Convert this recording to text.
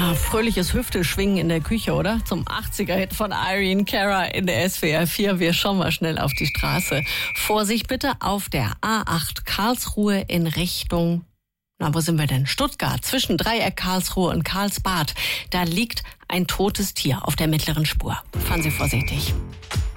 Fröhliches Hüfteschwingen in der Küche, oder? Zum 80er-Hit von Irene Cara in der SWR 4. Wir schauen mal schnell auf die Straße. Vorsicht bitte auf der A8 Karlsruhe in Richtung, wo sind wir denn? Stuttgart, zwischen Dreieck Karlsruhe und Karlsbad. Da liegt ein totes Tier auf der mittleren Spur. Fahren Sie vorsichtig.